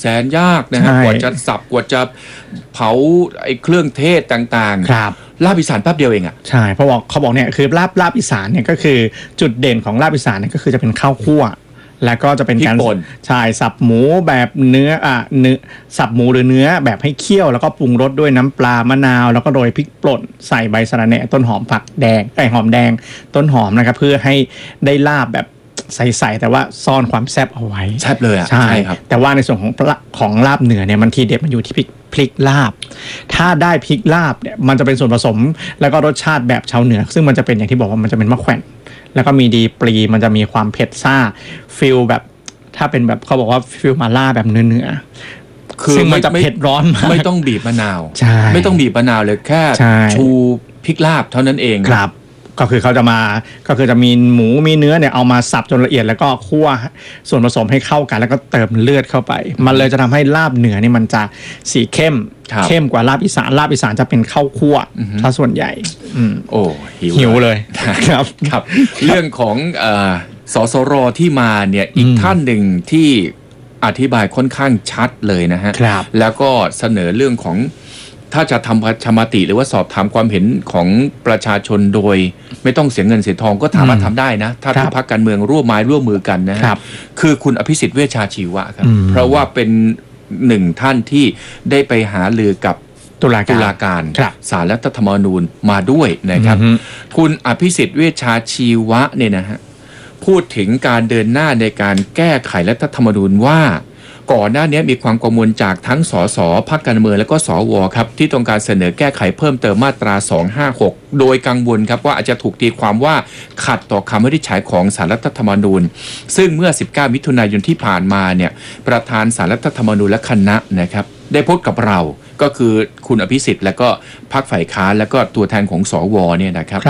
แสนยากนะฮะกว่าจะสับกว่าจะเผาไอ้เครื่องเทศต่างๆครับลาบอีสานแป๊บเดียวเองอ่ะใช่เพราะว่าเขาบอกเนี่ยคือลาบอีสานเนี่ยก็คือจุดเด่นของลาบอีสานเนี่ยก็คือจะเป็นข้าวคั่วแล้วก็จะเป็นการใช่สับหมูแบบเนื้อสับหมูหรือเนื้อแบบให้เคี่ยวแล้วก็ปรุงรสด้วยน้ำปลามะนาวแล้วก็โรยพริกป่นใส่ใบสะระแหน่ต้นหอมผักแดงหอมแดงต้นหอมนะครับเพื่อให้ได้ลาบแบบใสๆแต่ว่าซ่อนความแซ่บเอาไว้แซ่บเลยอ่ะใช่ครับแต่ว่าในส่วนของลาบเหนือเนี่ยมันทีเด็ดมันอยู่ที่พริกลาบถ้าได้พริกลาบเนี่ยมันจะเป็นส่วนผสมแล้วก็รสชาติแบบชาวเหนือซึ่งมันจะเป็นอย่างที่บอกว่ามันจะเป็นมะแขวนแล้วก็มีดีปรีมันจะมีความเผ็ดซ่าฟิลแบบถ้าเป็นแบบเขาบอกว่าฟิลมาล่าแบบเนื้อคือซึ่งมันจะเผ็ดร้อนมากไม่ต้องบีบมะนาวไม่ต้องบีบมะนาวเลยแค่ชูพริกลาบเท่านั้นเองครับก็คือเขาจะมาก็คือจะมีหมูมีเนื้อเนี่ยเอามาสับจนละเอียดแล้วก็คั่วส่วนผสมให้เข้ากันแล้วก็เติมเลือดเข้าไปมันเลยจะทำให้ลาบเหนือนี่มันจะสีเข้มกว่าลาบอีสานจะเป็นข้าวคั่วถ้าส่วนใหญ่โอ้หิวเลยครับครับเรื่องของสสรที่มาเนี่ยอีกท่านหนึ่งที่อธิบายค่อนข้างชัดเลยนะฮะแล้วก็เสนอเรื่องของถ้าจะทำประชามติหรือว่าสอบถามความเห็นของประชาชนโดยไม่ต้องเสียเงินเสียทองก็สามารถทำได้นะถ้าทุกพรรคการเมืองร่วมไม้ร่วมมือกันนะฮะคือคุณอภิสิทธิ์เวชชาชีวะครับเพราะว่าเป็นหนึ่งท่านที่ได้ไปหารือกับตุลาการศาลรัฐธรรมนูญมาด้วยนะครับคุณอภิสิทธิ์เวชชาชีวะเนี่ยนะฮะพูดถึงการเดินหน้าในการแก้ไขรัฐธรรมนูญว่าก่อนหน้านี้มีความกังวลจากทั้งสสพรรคการเมืองและก็สวครับที่ต้องการเสนอแก้ไขเพิ่มเติมมาตรา256โดยกังวลครับว่าอาจจะถูกตีความว่าขัดต่อคำวินิจฉัยของศาลรัฐธรรมนูญซึ่งเมื่อ19มิถุนายนที่ผ่านมาเนี่ยประธานศาลรัฐธรรมนูญและคณะนะครับได้พูดกับเราก็คือคุณอภิสิทธิ์และก็พรรคฝ่ายค้านและก็ตัวแทนของสวเนี่ยนะครับ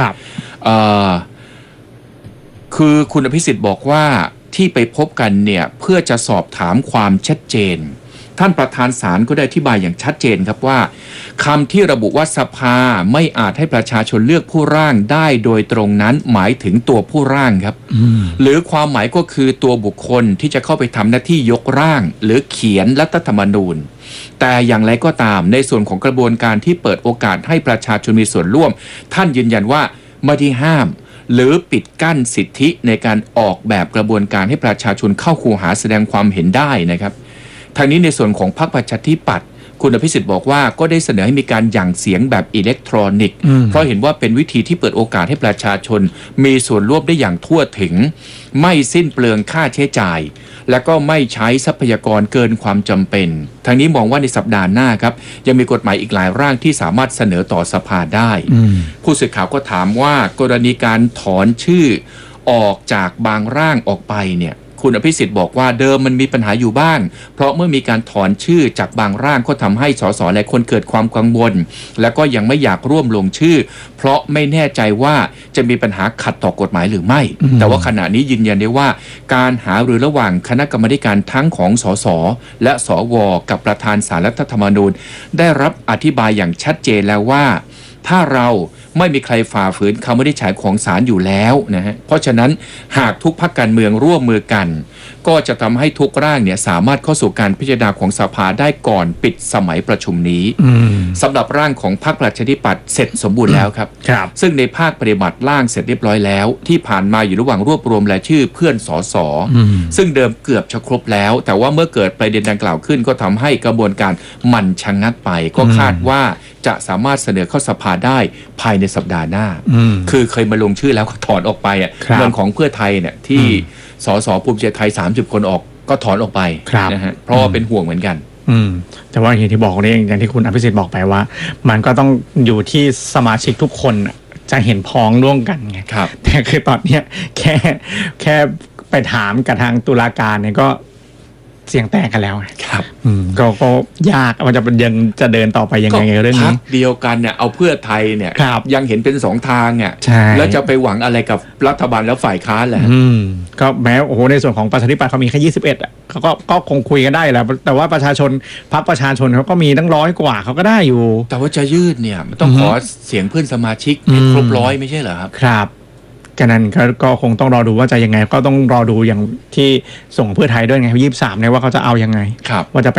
คือคุณอภิสิทธิ์บอกว่าที่ไปพบกันเนี่ยเพื่อจะสอบถามความชัดเจนท่านประธานศาลก็ได้อธิบายอย่างชัดเจนครับว่าคำที่ระบุว่าสภาไม่อาจให้ประชาชนเลือกผู้ร่างได้โดยตรงนั้นหมายถึงตัวผู้ร่างครับหรือความหมายก็คือตัวบุคคลที่จะเข้าไปทำหน้าที่ยกร่างหรือเขียนรัฐธรรมนูญแต่อย่างไรก็ตามในส่วนของกระบวนการที่เปิดโอกาสให้ประชาชนมีส่วนร่วมท่านยืนยันว่าไม่ได้ห้ามหรือปิดกั้นสิทธิในการออกแบบกระบวนการให้ประชาชนเข้าคูหาแสดงความเห็นได้นะครับทางนี้ในส่วนของพรรคประชาธิปัตย์คุณอภิสิทธิ์บอกว่าก็ได้เสนอให้มีการหยั่งเสียงแบบอิเล็กทรอนิกส์เพราะเห็นว่าเป็นวิธีที่เปิดโอกาสให้ประชาชนมีส่วนร่วมได้อย่างทั่วถึงไม่สิ้นเปลืองค่าใช้จ่ายและก็ไม่ใช้ทรัพยากรเกินความจำเป็นทางนี้มองว่าในสัปดาห์หน้าครับยังมีกฎหมายอีกหลายร่างที่สามารถเสนอต่อสภาได้ผู้สื่อข่าวก็ถามว่ากรณีการถอนชื่อออกจากบางร่างออกไปเนี่ยคุณอภิสิทธิ์บอกว่าเดิมมันมีปัญหาอยู่บ้างเพราะเมื่อมีการถอนชื่อจากบางร่างก็ทำให้สสหลายคนเกิดความกังวลและก็ยังไม่อยากร่วมลงชื่อเพราะไม่แน่ใจว่าจะมีปัญหาขัดต่อกฎหมายหรือไม่แต่ว่าขณะนี้ยืนยันได้ว่าการหารือระหว่างคณะกรรมการทั้งของสสและสวกับประธานศาลรัฐธรรมนูญได้รับอธิบายอย่างชัดเจนแล้วว่าถ้าเราไม่มีใครฝ่าฝืนคำวินิจฉัยของศาลอยู่แล้วนะฮะเพราะฉะนั้นหากทุกพรรคการเมืองร่วมมือกันก็จะทำให้ทุกร่างเนี่ยสามารถเข้าสู่การพิจารณาของสภาได้ก่อนปิดสมัยประชุมนี้สำหรับร่างของพรรคประชาธิปัตย์เสร็จสมบูรณ์แล้วครับซึ่งในภาคปฏิบัติร่างเสร็จเรียบร้อยแล้วที่ผ่านมาอยู่ระหว่างรวบรวมรายชื่อเพื่อนสสซึ่งเดิมเกือบจะครบแล้วแต่ว่าเมื่อเกิดประเด็นดังกล่าวขึ้นก็ทำให้กระบวนการมันชะงักไปก็คาดว่าจะสามารถเสนอเข้าสภาได้ภายในสัปดาห์หน้าคือเคยมาลงชื่อแล้วก็ถอนออกไปเรื่องของเพื่อไทยเนี่ยที่สสภูมิใจไทย30คนออกก็ถอนออกไปนะฮะเพราะว่าเป็นห่วงเหมือนกันแต่ว่าอย่างที่บอกนี่อย่างที่คุณอภิสิทธิ์บอกไปว่ามันก็ต้องอยู่ที่สมาชิกทุกคนจะเห็นพ้องร่วมกันไงแต่คือตอนนี้แค่ไปถามกับทางตุลาการเนี่ยก็เสียงแตกกันแล้วครับก็ยากมันจะเดินต่อไปยังไงเรื่องนี้เดียวกันเนี่ยเอาเพื่อไทยเนี่ยยังเห็นเป็น2ทางเนี่ยแล้วจะไปหวังอะไรกับรัฐบาลแล้วฝ่ายค้านแหละก็แม้โอ้โหในส่วนของประชาธิปัตย์เขามีแค่21เขาก็คงคุยกันได้แหละแต่ว่าประชาชนพรรคประชาชนเขาก็มีตั้ง100 กว่าเขาก็ได้อยู่แต่ว่าจะยืดเนี่ยมันต้องขอเสียงเพื่อนสมาชิกให้ครบ100ไม่ใช่เหรอครับครับฉะนั้นก็คงต้องรอดูว่าจะยังไงก็ต้องรอดูอย่างที่ส่งเพื่อไทยด้วยไง23เนี่ยว่าเขาจะเอายังไงว่าจะ